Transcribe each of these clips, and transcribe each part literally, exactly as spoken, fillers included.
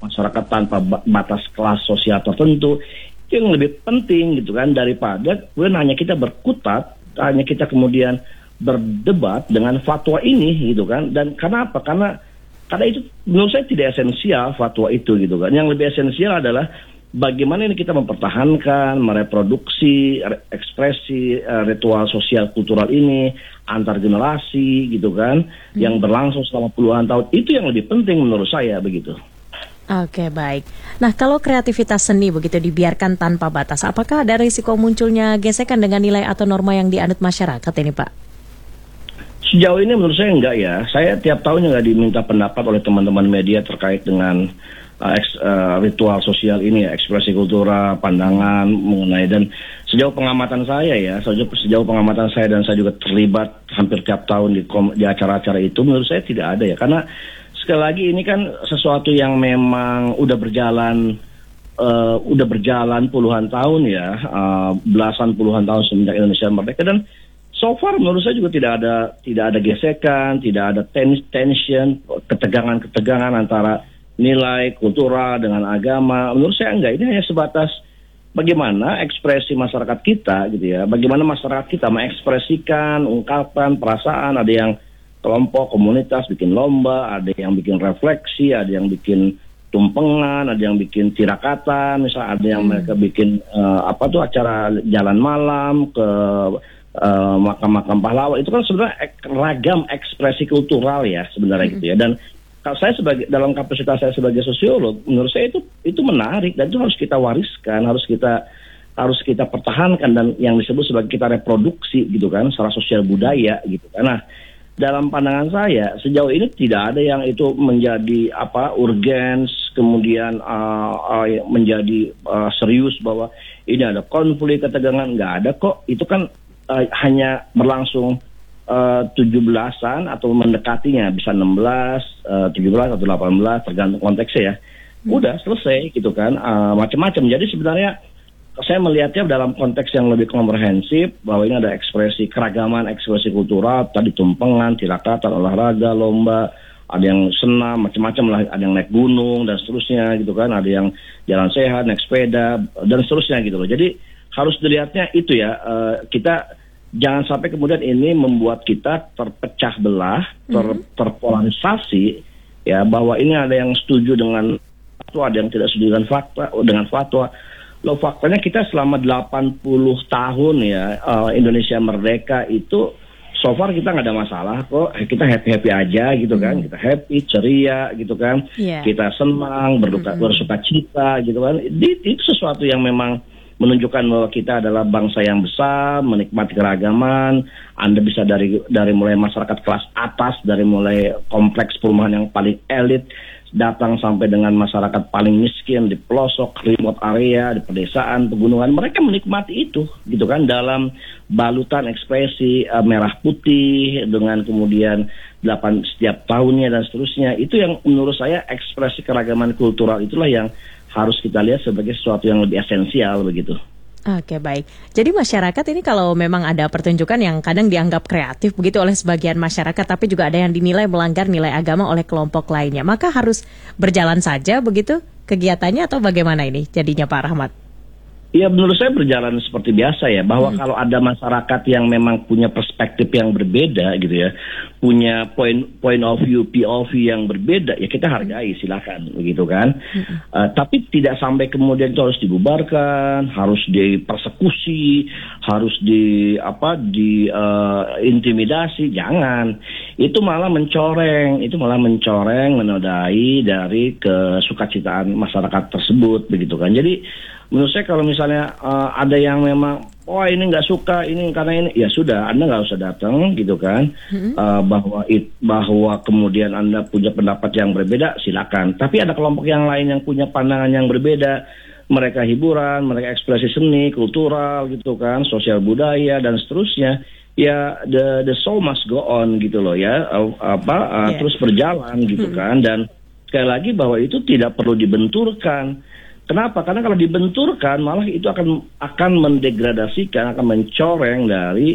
masyarakat tanpa batas kelas sosial tertentu, itu yang lebih penting gitu kan, daripada kemudian hanya kita berkutat, hanya kita kemudian berdebat dengan fatwa ini gitu kan. Dan karena apa? Karena karena itu menurut saya tidak esensial fatwa itu gitu kan. Yang lebih esensial adalah bagaimana ini kita mempertahankan, mereproduksi ekspresi uh, ritual sosial kultural ini antar generasi gitu kan, hmm. yang berlangsung selama puluhan tahun. Itu yang lebih penting menurut saya begitu. Oke, baik. Nah, kalau kreativitas seni begitu dibiarkan tanpa batas, apakah ada risiko munculnya gesekan dengan nilai atau norma yang dianut masyarakat ini, Pak? Sejauh ini menurut saya enggak ya. Saya tiap tahun juga diminta pendapat oleh teman-teman media terkait dengan uh, eks, uh, ritual sosial ini ya, ekspresi kultural, pandangan mengenai, dan sejauh pengamatan saya ya, sejauh, sejauh pengamatan saya dan saya juga terlibat hampir tiap tahun di, di acara-acara itu, menurut saya tidak ada ya. Karena sekali lagi ini kan sesuatu yang memang udah berjalan, uh, udah berjalan puluhan tahun ya, uh, belasan puluhan tahun semenjak Indonesia merdeka, dan so far menurut saya juga tidak ada tidak ada gesekan, tidak ada tens- tension, ketegangan-ketegangan antara nilai kultural dengan agama. Menurut saya enggak, ini hanya sebatas bagaimana ekspresi masyarakat kita gitu ya, bagaimana masyarakat kita mengekspresikan ungkapan perasaan. Ada yang kelompok komunitas bikin lomba, ada yang bikin refleksi, ada yang bikin tumpengan, ada yang bikin tirakatan, misalnya ada yang hmm. mereka bikin uh, apa tuh acara jalan malam ke uh, makam-makam pahlawan. Itu kan sebenarnya ek, ragam ekspresi kultural ya sebenarnya hmm. gitu ya. Dan kalau saya sebagai dalam kapasitas saya sebagai sosiolog, menurut saya itu itu menarik dan itu harus kita wariskan, harus kita harus kita pertahankan, dan yang disebut sebagai kita reproduksi gitu kan, secara sosial budaya gitu kan. Nah, dalam pandangan saya sejauh ini tidak ada yang itu menjadi apa urgens, kemudian uh, uh, menjadi uh, serius bahwa ini ada konflik ketegangan. Nggak ada kok. Itu kan uh, hanya berlangsung uh, tujuh belasan atau mendekatinya, bisa enam belas, uh, tujuh belas atau delapan belas tergantung konteksnya ya. Hmm. Udah selesai gitu kan, uh, macam-macam. Jadi sebenarnya saya melihatnya dalam konteks yang lebih komprehensif, bahwa ini ada ekspresi keragaman, ekspresi kultural, tadi tumpengan, tirakatan, olahraga, lomba, ada yang senam, macam-macam lah, ada yang naik gunung dan seterusnya gitu kan, ada yang jalan sehat, naik sepeda dan seterusnya gitu loh. Jadi harus dilihatnya itu ya, uh, kita jangan sampai kemudian ini membuat kita terpecah belah, ter, mm-hmm. terpolarisasi ya, bahwa ini ada yang setuju dengan fatwa, ada yang tidak setuju dengan fakta dengan fatwa. Loh, faktanya kita selama delapan puluh tahun ya, uh, Indonesia merdeka itu so far kita nggak ada masalah kok, kita happy-happy aja gitu kan, hmm. kita happy, ceria gitu kan, yeah. kita senang, berduka, hmm. bersuka cita gitu kan. Itu sesuatu yang memang menunjukkan bahwa kita adalah bangsa yang besar, menikmati keragaman. Anda bisa dari dari mulai masyarakat kelas atas, dari mulai kompleks perumahan yang paling elit, datang sampai dengan masyarakat paling miskin di pelosok, remote area, di pedesaan, pegunungan. Mereka menikmati itu gitu kan, dalam balutan ekspresi uh, merah putih dengan kemudian delapan setiap tahunnya dan seterusnya. Itu yang menurut saya ekspresi keragaman kultural itulah yang harus kita lihat sebagai sesuatu yang lebih esensial begitu. Oke, baik. Jadi masyarakat ini kalau memang ada pertunjukan yang kadang dianggap kreatif begitu oleh sebagian masyarakat, tapi juga ada yang dinilai melanggar nilai agama oleh kelompok lainnya, maka harus berjalan saja begitu kegiatannya atau bagaimana ini jadinya, Pak Rahmat? Ya, menurut saya berjalan seperti biasa ya, bahwa hmm. kalau ada masyarakat yang memang punya perspektif yang berbeda gitu ya, punya point point of view, P O V yang berbeda, ya kita hargai, silakan begitu kan. Hmm. Uh, tapi tidak sampai kemudian itu harus dibubarkan, harus dipersekusi, harus di apa di uh, intimidasi, jangan. Itu malah mencoreng, itu malah mencoreng, menodai dari kesukacitaan masyarakat tersebut begitu kan. Jadi menurut saya kalau misalnya uh, ada yang memang, oh ini nggak suka, ini karena ini, ya sudah, Anda nggak usah datang gitu kan. Mm-hmm. Uh, bahwa it, bahwa kemudian Anda punya pendapat yang berbeda, silakan. Tapi ada kelompok yang lain yang punya pandangan yang berbeda. Mereka hiburan, mereka ekspresi seni, kultural gitu kan, sosial budaya dan seterusnya. Ya the the show must go on gitu loh ya, uh, apa uh, yeah. terus berjalan gitu mm-hmm. kan. Dan sekali lagi bahwa itu tidak perlu dibenturkan. Kenapa? Karena kalau dibenturkan malah itu akan akan mendegradasikan, akan mencoreng dari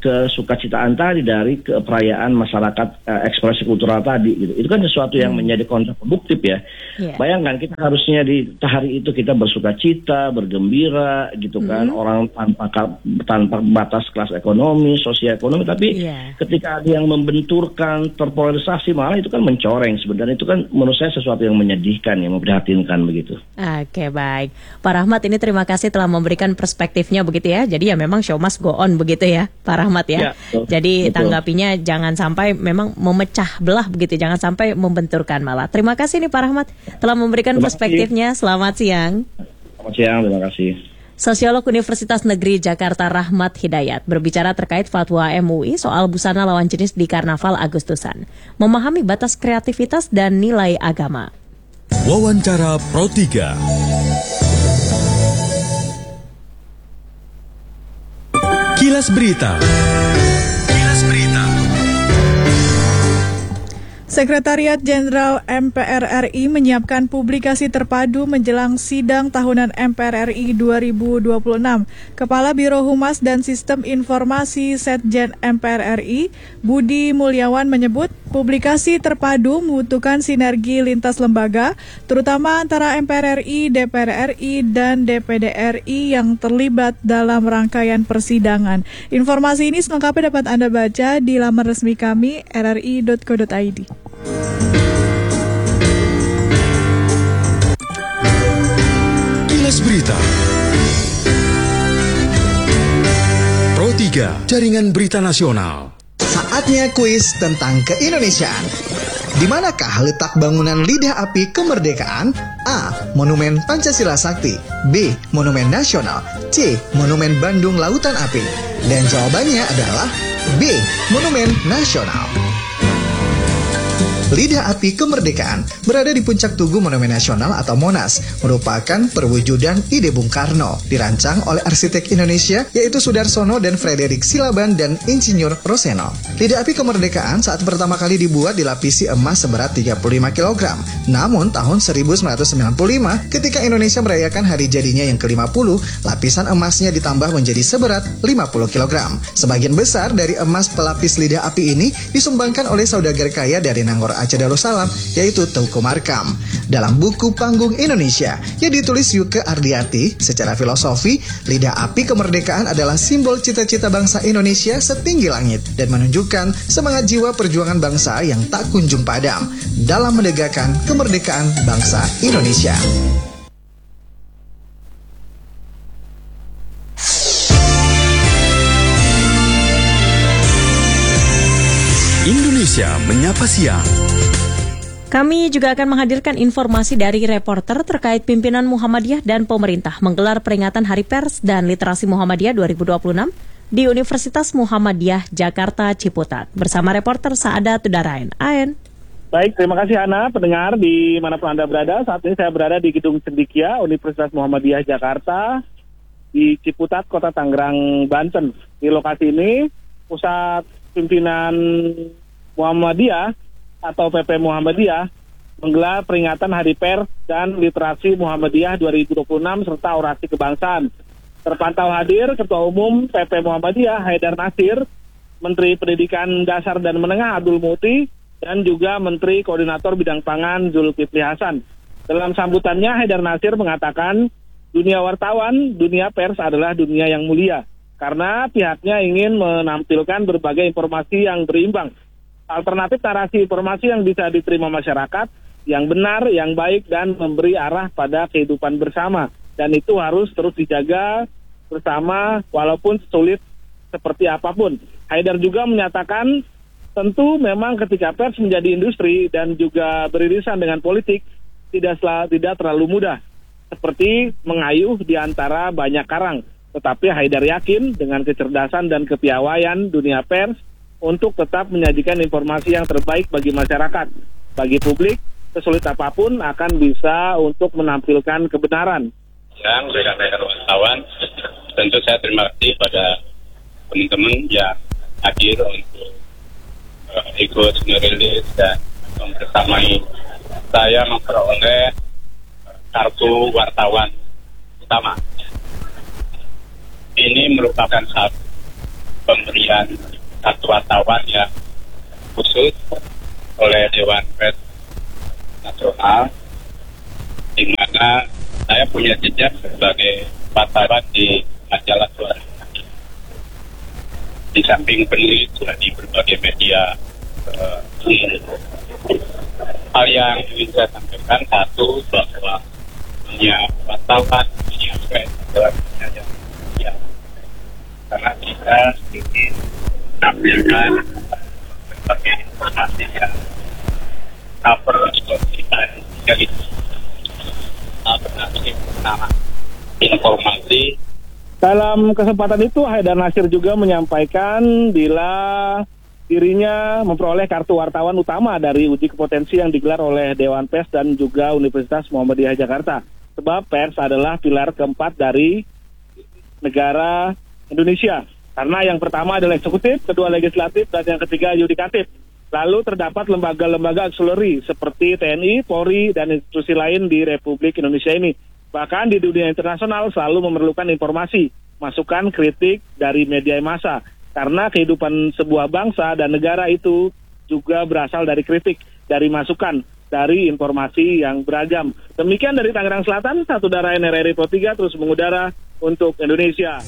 kesukacitaan tadi dari ke perayaan masyarakat uh, ekspresi kultural tadi gitu. Itu kan sesuatu yang hmm. menjadi kontraproduktif ya. Yeah. Bayangkan kita harusnya di hari itu kita bersukacita, bergembira gitu kan, hmm. orang tanpa tanpa batas kelas ekonomi, sosial ekonomi, tapi yeah. ketika ada yang membenturkan, terpolarisasi, malah itu kan mencoreng sebenarnya. Itu kan menurut saya sesuatu yang menyedihkan, yang memprihatinkan begitu. Oke, baik. Pak Rahmat, ini terima kasih telah memberikan perspektifnya begitu ya. Jadi ya memang show must go on begitu ya, Pak Rahmat ya. Ya, betul. Jadi betul. Tanggapinya jangan sampai memang memecah belah begitu, jangan sampai membenturkan malah. Terima kasih nih Pak Rahmat telah memberikan terima perspektifnya. Kasih. Selamat siang. Selamat siang, terima kasih. Sosiolog Universitas Negeri Jakarta Rahmat Hidayat berbicara terkait fatwa M U I soal busana lawan jenis di Karnaval Agustusan. Memahami batas kreativitas dan nilai agama. Wawancara Pro tiga. Kilas Berita. Kilas Berita. Sekretariat Jenderal M P R R I menyiapkan publikasi terpadu menjelang sidang tahunan M P R R I dua ribu dua puluh enam. Kepala Biro Humas dan Sistem Informasi Setjen M P R R I, Budi Mulyawan menyebut, publikasi terpadu membutuhkan sinergi lintas lembaga, terutama antara M P R R I, D P R R I, dan D P D R I yang terlibat dalam rangkaian persidangan. Informasi ini selengkapnya dapat Anda baca di laman resmi kami r r i dot co dot i d. Kilas Berita Pro tiga, Jaringan Berita Nasional. Saatnya kuis tentang keindonesiaan. Di manakah letak bangunan Lidah Api Kemerdekaan? A. Monumen Pancasila Sakti. B. Monumen Nasional. C. Monumen Bandung Lautan Api. Dan jawabannya adalah B. Monumen Nasional. Lidah Api Kemerdekaan berada di puncak tugu Monumen Nasional atau Monas, merupakan perwujudan ide Bung Karno, dirancang oleh arsitek Indonesia yaitu Sudarsono dan Frederick Silaban dan Insinyur Roseno. Lidah Api Kemerdekaan saat pertama kali dibuat dilapisi emas seberat tiga puluh lima kilogram. Namun tahun seribu sembilan ratus sembilan puluh lima ketika Indonesia merayakan hari jadinya yang ke lima puluh, lapisan emasnya ditambah menjadi seberat lima puluh kilogram. Sebagian besar dari emas pelapis Lidah Api ini disumbangkan oleh saudagar kaya dari Nangor Aceh Darussalam, yaitu Teuku Markam. Dalam buku Panggung Indonesia yang ditulis Yuke Ardiati, secara filosofi, Lidah Api Kemerdekaan adalah simbol cita-cita bangsa Indonesia setinggi langit dan menunjukkan semangat jiwa perjuangan bangsa yang tak kunjung padam dalam menegakkan kemerdekaan bangsa Indonesia. Indonesia Menyapa Siang. Kami juga akan menghadirkan informasi dari reporter terkait pimpinan Muhammadiyah dan pemerintah menggelar peringatan Hari Pers dan Literasi Muhammadiyah dua ribu dua puluh enam di Universitas Muhammadiyah Jakarta Ciputat. Bersama reporter Saada Tudarain. Aen. Baik, terima kasih Ana, pendengar di manapun Anda berada. Saat ini saya berada di Gedung Cendikia, Universitas Muhammadiyah Jakarta, di Ciputat, Kota Tangerang, Banten. Di lokasi ini, pusat pimpinan Muhammadiyah atau P P Muhammadiyah menggelar peringatan Hari Pers dan Literasi Muhammadiyah dua ribu dua puluh enam serta orasi kebangsaan. Terpantau hadir Ketua Umum P P Muhammadiyah Haidar Nasir, Menteri Pendidikan Dasar dan Menengah Abdul Muti, dan juga Menteri Koordinator Bidang Pangan Zulkifli Hasan. Dalam sambutannya Haidar Nasir mengatakan dunia wartawan, dunia pers adalah dunia yang mulia karena pihaknya ingin menampilkan berbagai informasi yang berimbang, alternatif narasi informasi yang bisa diterima masyarakat, yang benar, yang baik, dan memberi arah pada kehidupan bersama. Dan itu harus terus dijaga bersama walaupun sulit seperti apapun. Haidar juga menyatakan tentu memang ketika pers menjadi industri dan juga beririsan dengan politik tidak sel- tidak terlalu mudah, seperti mengayuh di antara banyak karang. Tetapi Haidar yakin dengan kecerdasan dan kepiawaian dunia pers untuk tetap menyajikan informasi yang terbaik bagi masyarakat, bagi publik, sesulit apapun akan bisa untuk menampilkan kebenaran. Yang rekan-rekan wartawan, tentu saya terima kasih pada teman-teman yang hadir untuk uh, ikut merilis dan membersamai saya memperoleh kartu wartawan utama. Ini merupakan satu pemberian satu wartawan yang khusus oleh Dewan Pers Nasional, di mana saya punya jejak sebagai wartawan di majalah Suara. Di samping penulis di berbagai media uh, hal yang ingin saya sampaikan, satu, bahwa punya wartawan, punya pers adalah yang ya, karena kita ingin menampilkan berbagai informasi yang cover kita jadi alternatif pertama informasi. Dalam kesempatan itu, Haidar Nasir juga menyampaikan bila dirinya memperoleh kartu wartawan utama dari uji kompetensi yang digelar oleh Dewan Pers dan juga Universitas Muhammadiyah Jakarta. Sebab pers adalah pilar keempat dari negara Indonesia. Karena yang pertama adalah eksekutif, kedua legislatif, dan yang ketiga yudikatif. Lalu terdapat lembaga-lembaga auxiliary seperti T N I, Polri, dan institusi lain di Republik Indonesia ini. Bahkan di dunia internasional selalu memerlukan informasi, masukan, kritik dari media massa. Karena kehidupan sebuah bangsa dan negara itu juga berasal dari kritik, dari masukan, dari informasi yang beragam. Demikian dari Tangerang Selatan, satu darah N R R I Pro tiga terus mengudara untuk Indonesia.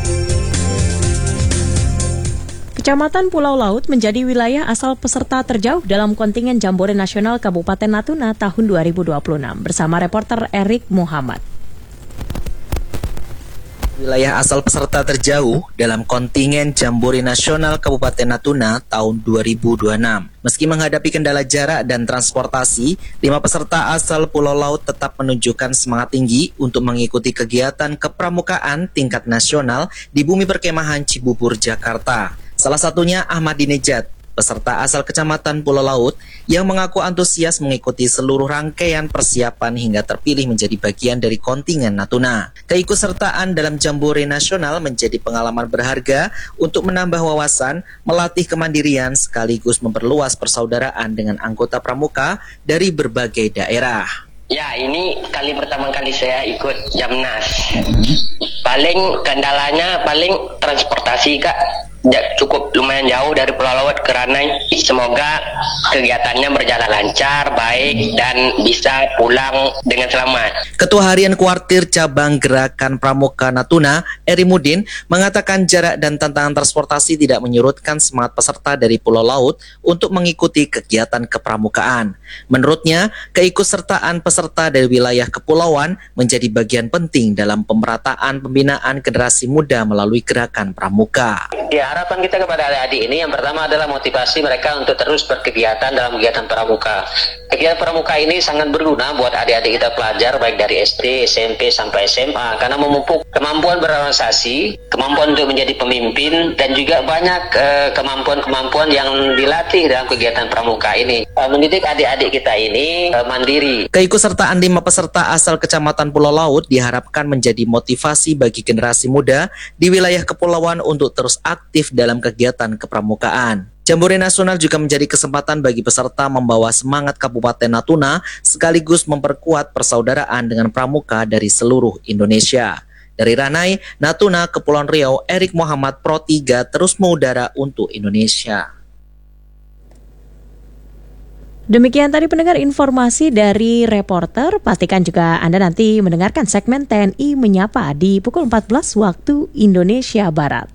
Kecamatan Pulau Laut menjadi wilayah asal peserta terjauh dalam kontingen Jambore Nasional Kabupaten Natuna tahun dua ribu dua puluh enam bersama reporter Erik Muhammad. Wilayah asal peserta terjauh dalam kontingen Jambore Nasional Kabupaten Natuna tahun dua ribu dua puluh enam. Meski menghadapi kendala jarak dan transportasi, lima peserta asal Pulau Laut tetap menunjukkan semangat tinggi untuk mengikuti kegiatan kepramukaan tingkat nasional di bumi perkemahan Cibubur, Jakarta. Salah satunya Ahmadinejad, peserta asal Kecamatan Pulau Laut yang mengaku antusias mengikuti seluruh rangkaian persiapan hingga terpilih menjadi bagian dari kontingen Natuna. Keikutsertaan dalam Jambore Nasional menjadi pengalaman berharga untuk menambah wawasan, melatih kemandirian sekaligus memperluas persaudaraan dengan anggota pramuka dari berbagai daerah. Ya, ini kali pertama kali saya ikut Jamnas. Paling kendalanya paling transportasi, Kak. Ya, cukup lumayan jauh dari Pulau Laut ke Ranai. Semoga kegiatannya berjalan lancar, baik, dan bisa pulang dengan selamat. Ketua Harian Kuartir Cabang Gerakan Pramuka Natuna, Eri Mudin, mengatakan jarak dan tantangan transportasi tidak menyurutkan semangat peserta dari Pulau Laut untuk mengikuti kegiatan kepramukaan. Menurutnya, keikutsertaan peserta dari wilayah kepulauan menjadi bagian penting dalam pemerataan pembinaan generasi muda melalui gerakan pramuka. Ya, harapan kita kepada adik-adik ini yang pertama adalah motivasi mereka untuk terus berkegiatan dalam kegiatan pramuka. Kegiatan pramuka ini sangat berguna buat adik-adik kita pelajar baik dari S D, S M P sampai S M A karena memupuk kemampuan berorganisasi, kemampuan untuk menjadi pemimpin, dan juga banyak uh, kemampuan-kemampuan yang dilatih dalam kegiatan pramuka ini. Uh, mendidik adik-adik kita ini uh, mandiri. Keikutsertaan lima peserta asal Kecamatan Pulau Laut diharapkan menjadi motivasi bagi generasi muda di wilayah kepulauan untuk terus aktif dalam kegiatan kepramukaan. Jambore Nasional juga menjadi kesempatan bagi peserta membawa semangat Kabupaten Natuna sekaligus memperkuat persaudaraan dengan pramuka dari seluruh Indonesia. Dari Ranai, Natuna, Kepulauan Riau, Erik Muhammad, Pro tiga terus mengudara untuk Indonesia. Demikian tadi pendengar informasi dari reporter. Pastikan juga Anda nanti mendengarkan segmen T N I Menyapa di pukul empat belas waktu Indonesia Barat.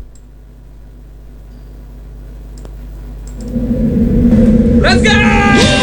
Let's go!